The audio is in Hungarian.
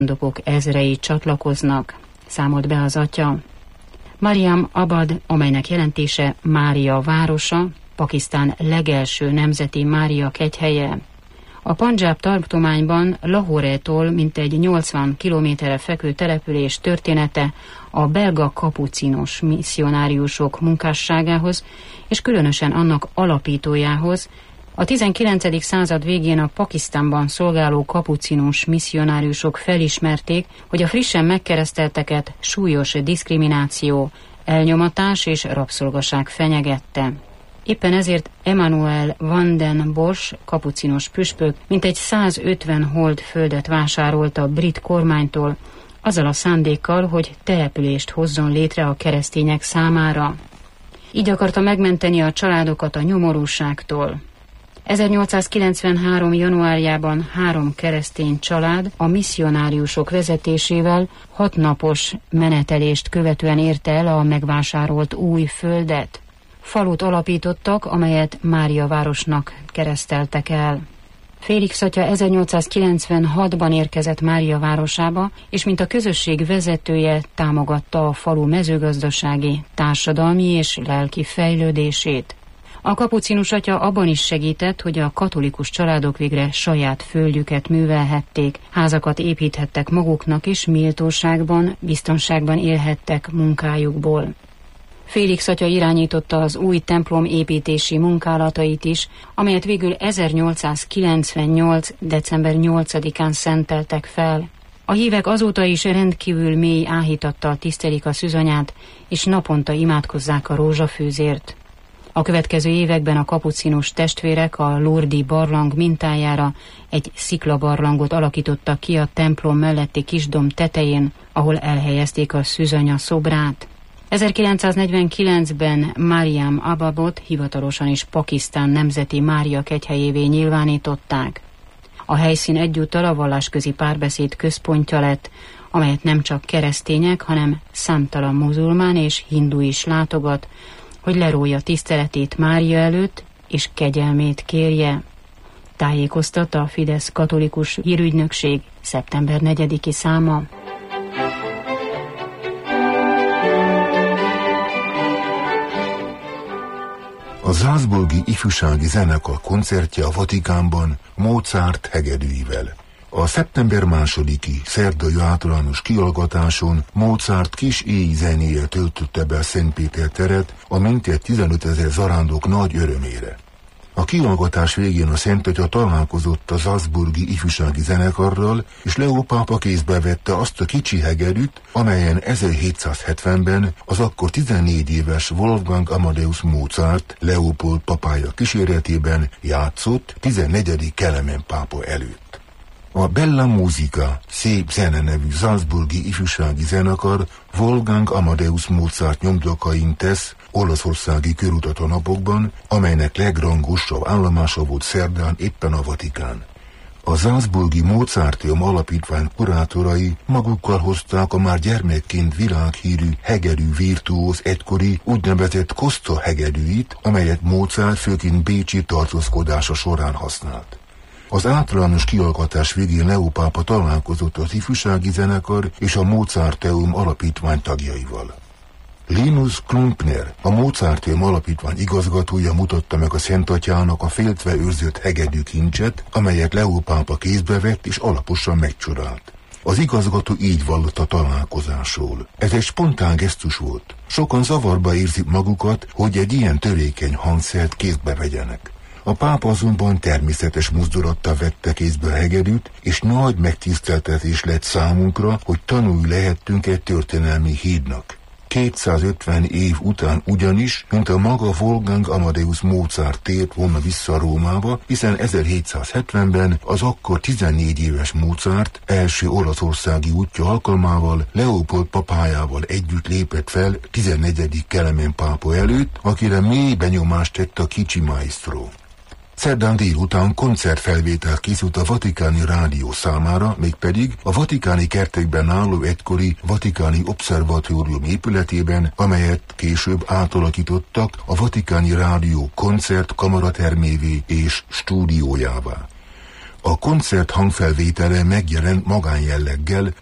zarándokok ezrei csatlakoznak, számolt be az atya. Mariam Abad, amelynek jelentése Mária városa, Pakisztán legelső nemzeti Mária kegyhelye. A Pandzsáb tartományban Lahore-tól mintegy 80 kilométerre fekvő település története a belga kapucinos misszionáriusok munkásságához, és különösen annak alapítójához, a 19. század végén a Pakisztánban szolgáló kapucinus misszionáriusok felismerték, hogy a frissen megkeresztelteket súlyos diszkrimináció, elnyomatás és rabszolgaság fenyegette. Éppen ezért Emmanuel van den Bosch, kapucinos püspök, mintegy 150 holdföldet vásárolt a brit kormánytól, azzal a szándékkal, hogy települést hozzon létre a keresztények számára. Így akarta megmenteni a családokat a nyomorúságtól. 1893. januárjában 3 keresztény család a misszionáriusok vezetésével 6 napos menetelést követően érte el a megvásárolt új földet. Falut alapítottak, amelyet Mária városnak kereszteltek el. Félix atya 1896-ban érkezett Mária városába, és mint a közösség vezetője támogatta a falu mezőgazdasági, társadalmi és lelki fejlődését. A kapucinus atya abban is segített, hogy a katolikus családok végre saját földjüket művelhették, házakat építhettek maguknak, és méltóságban, biztonságban élhettek munkájukból. Félix atya irányította az új templom építési munkálatait is, amelyet végül 1898. december 8-án szenteltek fel. A hívek azóta is rendkívül mély áhítattal tisztelik a szűzanyát, és naponta imádkozzák a rózsafűzért. A következő években a kapucinus testvérek a Lourdes barlang mintájára egy sziklabarlangot alakítottak ki a templom melletti kisdom tetején, ahol elhelyezték a szűzanya szobrát. 1949-ben Mariam Ababot hivatalosan is Pakisztán nemzeti Mária kegyhelyévé nyilvánították. A helyszín egyúttal a vallásközi párbeszéd központja lett, amelyet nem csak keresztények, hanem számtalan muzulmán és hindu is látogat, hogy lerója tiszteletét Mária előtt és kegyelmét kérje. Tájékoztatta a Fidesz katolikus hírügynökség szeptember 4-i száma. A Salzburgi ifjúsági zenekar koncertje a Vatikánban Mozart hegedűivel. A szeptember 2-i szerdai általános kihallgatáson Mozart kis éj zenéje töltötte be a Szentpéter teret a mintegy 15 000 zarándok nagy örömére. A kihallgatás végén a Szentatya találkozott a Salzburgi ifjúsági zenekarral, és Leó pápa kézbe vette azt a kicsi hegedűt, amelyen 1770-ben az akkor 14 éves Wolfgang Amadeus Mozart Leopold papája kíséretében játszott 14. Kelemen pápa előtt. A Bella Musica, szép zene nevű salzburgi ifjúsági zenekar Wolfgang Amadeus Mozart nyomdokain tesz olaszországi körutat a napokban, amelynek legrangosabb állomása volt szerdán éppen a Vatikán. A Salzburgi Mozarteum alapítvány kurátorai magukkal hozták a már gyermekként világhírű hegedű virtuóz egykori úgynevezett Costa hegedűit, amelyet Mozart főként bécsi tartózkodása során használt. Az általános kihallgatás végén Leó pápa találkozott az ifjúsági zenekar és a Mozarteum alapítvány tagjaival. Linus Klumpner, a Mozarteum alapítvány igazgatója mutatta meg a Szentatyának a féltve őrzött hegedű kincset, amelyet Leó pápa kézbe vett és alaposan megcsodált. Az igazgató így vallott a találkozásról. Ez egy spontán gesztus volt. Sokan zavarba érzik magukat, hogy egy ilyen törékeny hangszert kézbe vegyenek. A pápa azonban természetes mozdulattal vette kézbe a hegedűt, és nagy megtiszteltetés lett számunkra, hogy tanulni lehettünk egy történelmi hídnak. 250 év után ugyanis, mint a maga Wolfgang Amadeus Mozart tért volna vissza Rómába, hiszen 1770-ben az akkor 14 éves Mozart első olaszországi útja alkalmával Leopold papájával együtt lépett fel 14. Kelemen pápa előtt, akire mély benyomást tett a kicsi maestro. Szerdán délután koncertfelvétel készült a Vatikáni Rádió számára, mégpedig a vatikáni kertekben álló egykori Vatikáni Obszervatórium épületében, amelyet később átalakítottak a Vatikáni Rádió koncert kamaratermévé és stúdiójává. A koncert hangfelvétele megjelent magánjelleggel,